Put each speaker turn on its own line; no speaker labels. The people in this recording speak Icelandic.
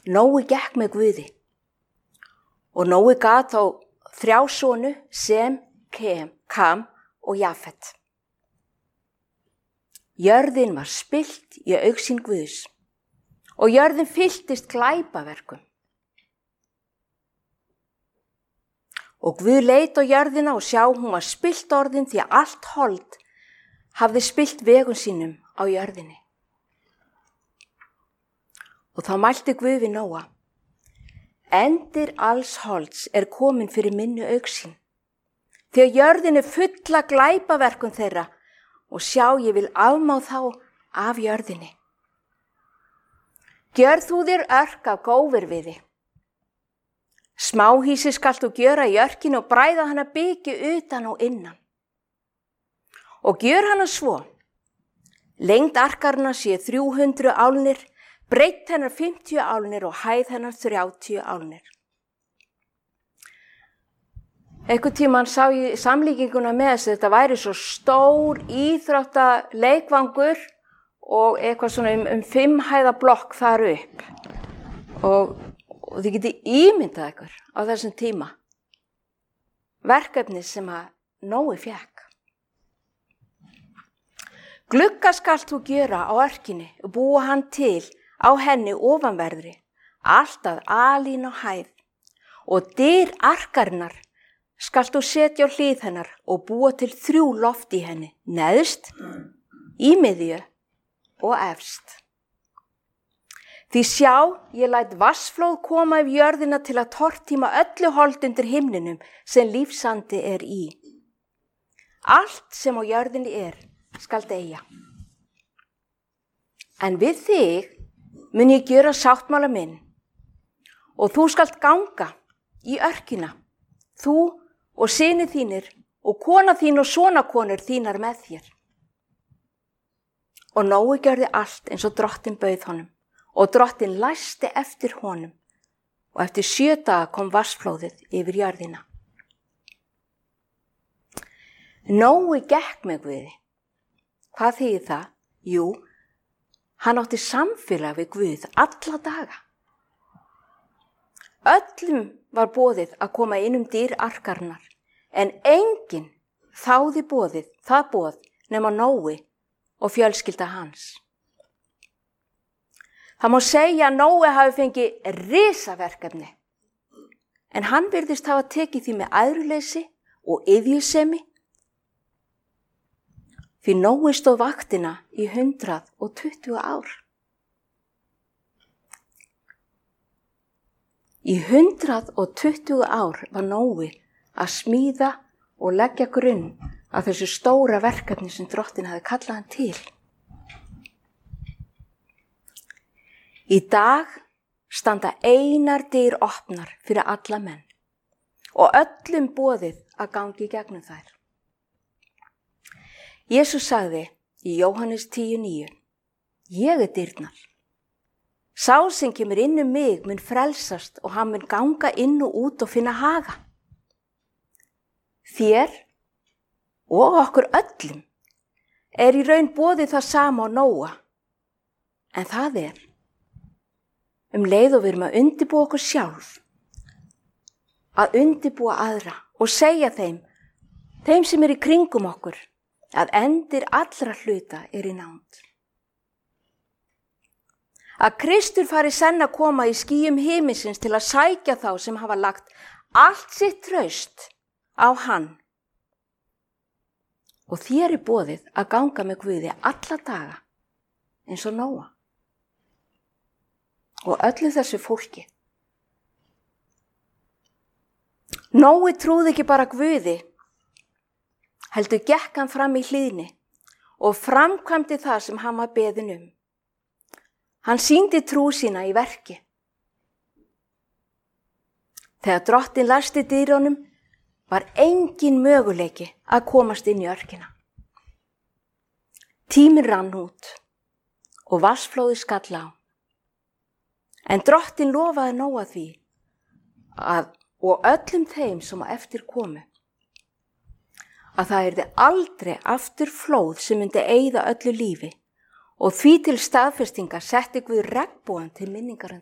Nói gekk með Guði og Nói gat á 3 sonu, Sem, Kam og Jafet. Jörðin var spillt í augsýn Guðs og jörðin fylltist glæpaverkum. Og Guð leit á jörðina og sjá, hún var spillt orðin því að allt hold hafði spillt vegum sínum á jörðinni. Og þá mælti Guð við Nóa: endir alls holds komin fyrir minni augsýn, því að jörðin full af glæpaverkum þeirra og sjá, ég vil afmá þá af jörðinni. Gjör þú þér örk af góvirviði. Smáhýsi skalt þú gjöra í örkinu og bræða hana byggi utan og innan. Og gjör hana svo: lengd arkarinnar sé 300 álnir, breidd hennar 50 álnir og hæð hennar 30 álnir. Einhvern tímann sá ég samlíkinguna með þess að þetta væri svo stór íþróttaleikvangur og eitthvað svona 5 hæða blokk þar upp. Og þið getið ímyndað ykkur á þessum tíma verkefni sem að Nói fékk. Glugga skalt þú gjöra á örkinni og búa hann til á henni ofanverðri, allt að alín á hæð, og dyr arkarinnar skalt þú setja á hlið hennar og búa til 3 loft í henni, neðst, í miðju og efst. Því sjá, ég læt vatnsflóð koma yfir jörðina til að tortíma öllu hold undir himninum sem lífsandi í. Allt sem á jörðinni skal deyja. En við þig mun ég gjöra sáttmála minn, og þú skalt ganga í örkina, þú og synir þínir og kona þín og sonakonur þínar með þér. Og Nói gjörði allt eins og Drottinn bauð honum, og Drottinn læsti eftir honum, og eftir 7 daga kom vatnsflóðið yfir jörðina. Nói gekk með Guði. Hvað þýðir það? Jú, hann átti samfélag við Guð alla daga. Öllum var boðið að koma inn dyr arkarinnar, en enginn þáði það boð nema Nói og fjölskylda hans. Það má segja að Nói hafi fengið risaverkefni, en hann virðist hafa tekið því með æðruleysi og iðjusemi, því Nói stóð vaktina í 120 ár. Í 120 ár var Nói að smíða og leggja grunn að þessu stóra verkefni sem Drottinn hafði kallað hann til. Í dag standa einar dyr opnar fyrir alla menn og öllum boðið að gangi í gegnum þær. Jesús sagði í Jóhannes 10:9: ég dyrnar. Sá sem kemur inn mig mun frelsast og hann mun ganga inn og út og finna haga. Þér og okkur öllum í raun boðið það sama á Nóa, en það leið og við erum að undirbúa okkur sjálf, að undirbúa aðra og segja þeim sem í kringum okkur, að endir allra hluta í nánd. Að Kristur fari senn að koma í skýjum himinsins til að sækja þá sem hafa lagt allt sitt traust á hann. Og þér boðið að ganga með Guði alla daga, eins og Nóa. Og öllu þessu fólki. Nói trúði ekki bara Guði, heldur gekk hann fram í hlýðni og framkvæmdi það sem hann var beðinn Hann sýndi trú sína í verki. Þegar Drottinn læsti dyrunum var engin möguleiki að komast inn í örkina. Tíminn rann út og vatnsflóðið skall á. En Drottinn lofaði Nóa því og öllum þeim sem á eftir komu að það yrði aldrei aftur flóð sem myndi eyða öllu lífi, og því til staðfestingar setti Guð regnbogann til minningar